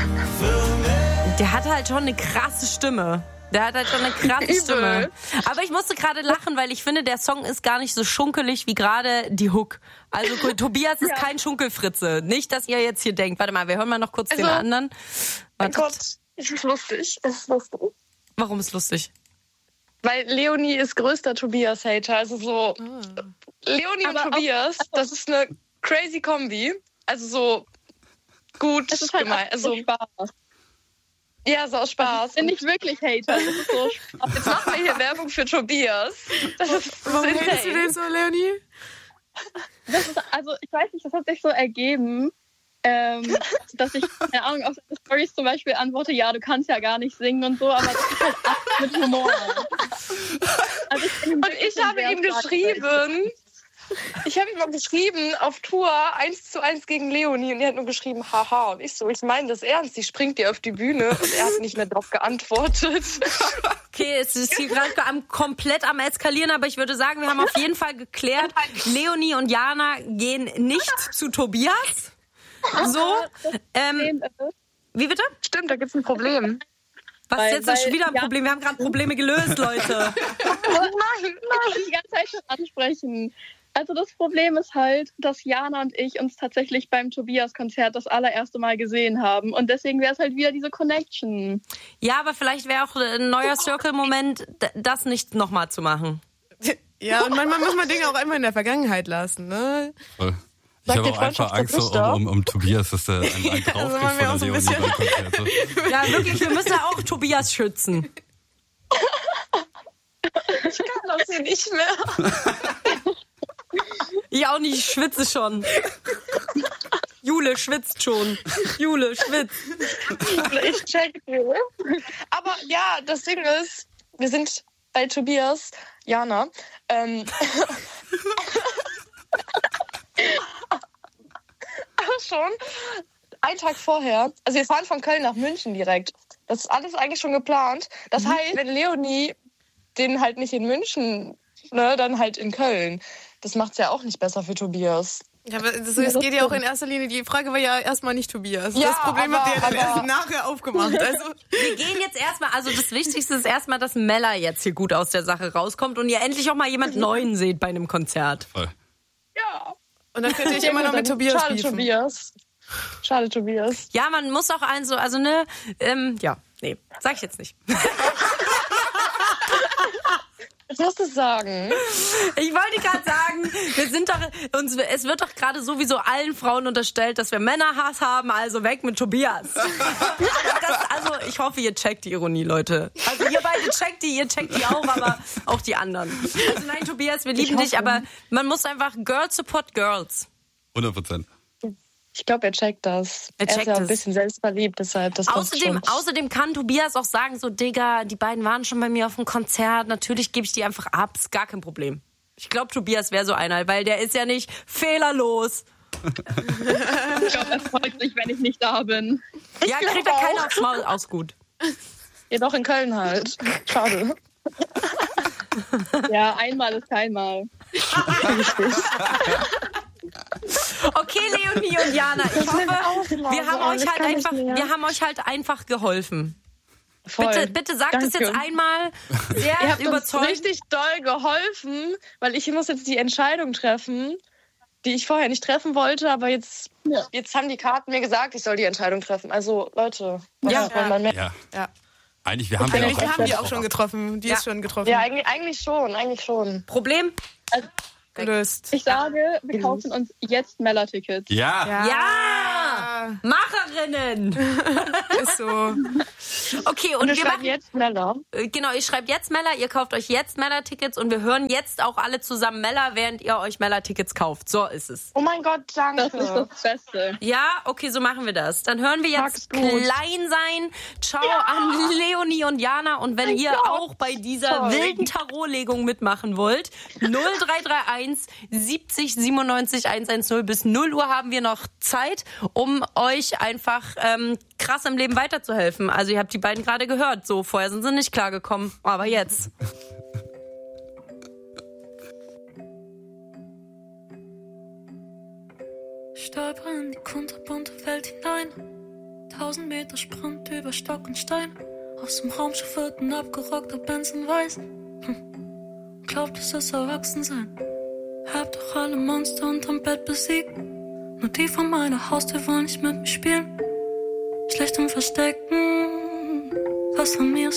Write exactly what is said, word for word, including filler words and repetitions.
Der hat halt schon eine krasse Stimme. Der hat halt schon eine krasse Stimme. Aber ich musste gerade lachen, weil ich finde, der Song ist gar nicht so schunkelig wie gerade die Hook. Also Tobias ist ja. kein Schunkelfritze. Nicht, dass ihr jetzt hier denkt. Warte mal, wir hören mal noch kurz also, den anderen. Mein Gott, es ist lustig. Es ist lustig. Warum ist lustig? Weil Leonie ist größter Tobias-Hater. Also so, oh. Leonie aber und Tobias, auch, das ist eine crazy Kombi. Also so gut es ist halt gemeint. Also Spaß. Ja, so aus Spaß. Ich bin nicht wirklich Hater. Das ist so Spaß. Jetzt machen wir hier Werbung für Tobias. Das ist, das Warum hatest du den so, Leonie? Das ist, also ich weiß nicht, das hat sich so ergeben, ähm, dass ich, keine Ahnung, auf Storys zum Beispiel antworte, ja, du kannst ja gar nicht singen und so, aber das ist halt alles mit Humor. Also ich und ich habe ihm geschrieben, ich habe ihm mal geschrieben, auf Tour eins zu eins gegen Leonie und er hat nur geschrieben, haha. Und ich so, ich meine das ernst, die springt dir auf die Bühne und er hat nicht mehr drauf geantwortet. Okay, es ist hier gerade am, komplett am Eskalieren, aber ich würde sagen, wir haben auf jeden Fall geklärt, Leonie und Jana gehen nicht zu Tobias. So, ähm, wie bitte? Stimmt, da gibt's ein Problem. Was weil, ist jetzt weil, schon wieder ein ja. Problem? Wir haben gerade Probleme gelöst, Leute. Nein, nein. Ich kann die ganze Zeit schon ansprechen. Also das Problem ist halt, dass Jana und ich uns tatsächlich beim Tobias-Konzert das allererste Mal gesehen haben. Und deswegen wäre es halt wieder diese Connection. Ja, aber vielleicht wäre auch ein neuer Circle-Moment, das nicht nochmal zu machen. Ja, und manchmal muss man Dinge auch einmal in der Vergangenheit lassen, ne? Voll. Ich habe auch einfach Angst so, um, um, um Tobias, dass der ein, ein drauf also kriegt von der so Leonie beim Konzert. Ja, wirklich, wir müssen ja auch Tobias schützen. Ich kann das hier nicht mehr. Ich auch nicht, ich schwitze schon. Jule schwitzt schon. Jule schwitzt. Ich check. Aber ja, das Ding ist, wir sind bei Tobias, Jana. Ähm, aber schon einen Tag vorher. Also wir fahren von Köln nach München direkt. Das ist alles eigentlich schon geplant. Das mhm. heißt, wenn Leonie den halt nicht in München, ne, dann halt in Köln. Das macht's ja auch nicht besser für Tobias. Ja, aber das, es geht ja auch in erster Linie, die Frage war ja erstmal nicht Tobias. Ja, das Problem aber, habt ihr ja dann erst nachher aufgemacht. Also. Wir gehen jetzt erstmal, also das Wichtigste ist erstmal, dass Mella jetzt hier gut aus der Sache rauskommt und ihr endlich auch mal jemand Neuen seht bei einem Konzert. Voll. Ja. Und dann könnt ihr euch immer noch mit Tobias Schade, beefen. Tobias. Schade, Tobias. Ja, man muss auch ein so, also ne, ähm, ja, nee, sag ich jetzt nicht. Ich muss das sagen. Ich wollte gerade sagen, wir sind doch, uns, es wird doch gerade sowieso allen Frauen unterstellt, dass wir Männerhass haben, also weg mit Tobias. Das, also ich hoffe, ihr checkt die Ironie, Leute. Also ihr beide checkt die, ihr checkt die auch, aber auch die anderen. Also nein, Tobias, wir lieben dich, aber man muss einfach Girls support Girls. hundert Prozent. Ich glaube, er checkt das. Er, er checkt ist ja ein es. bisschen selbstverliebt, deshalb das außerdem, außerdem kann Tobias auch sagen, so Digga, die beiden waren schon bei mir auf dem Konzert, natürlich gebe ich die einfach ab, ist gar kein Problem. Ich glaube, Tobias wäre so einer, weil der ist ja nicht fehlerlos. Ich glaube, er freut sich, wenn ich nicht da bin. Ich ja, kriegt er keiner aufs Maul, aus gut. Ja, doch in Köln halt. Schade. Ja, einmal ist keinmal. Okay, Leonie und Jana, ich hoffe, wir haben euch halt einfach, wir haben euch halt einfach geholfen. Voll. Bitte, bitte sagt es jetzt einmal sehr Ihr habt überzeugend. uns richtig doll geholfen, weil ich muss jetzt die Entscheidung treffen, die ich vorher nicht treffen wollte, aber jetzt, ja. jetzt haben die Karten mir gesagt, ich soll die Entscheidung treffen. Also Leute, ja, ja. Man mehr. Ja. ja. Eigentlich, wir haben eigentlich ja auch, haben die auch schon getroffen. Die ja. ist schon getroffen. Ja, eigentlich, eigentlich schon, eigentlich schon. Problem? Also, gelöst. Ich sage, wir kaufen uns jetzt Mella-Tickets. Ja. Ja. ja. Macherinnen. Ist so. Okay, und, und wir, wir schreiben machen jetzt Mella. Genau, ihr schreibt jetzt Mella, ihr kauft euch jetzt Mella-Tickets und wir hören jetzt auch alle zusammen Mella, während ihr euch Mella-Tickets kauft. So ist es. Oh mein Gott, danke. Das ist das Beste. Ja, okay, so machen wir das. Dann hören wir jetzt Klein sein. Ciao ja. an Leonie und Jana. Und wenn mein ihr Gott. auch bei dieser Toll. wilden Tarotlegung mitmachen wollt, null drei drei eins siebzig siebenundneunzig hundertzehn bis null Uhr haben wir noch Zeit, um euch einfach ähm, krass im Leben weiterzuhelfen. Also ihr habt die beiden gerade gehört. So, vorher sind sie nicht klargekommen. Aber jetzt. Stolper in die kunterbunte Welt hinein. Tausend Meter Sprint über Stock und Stein. Aus dem Raumschiff wird ein abgerockter Benson weiß. Hm. Glaubt, es ist Erwachsensein. Hab doch alle Monster unterm Bett besiegt. Nur die von meiner Haustür wollen nicht mit mir spielen. Schlecht im Verstecken. Was von mir ist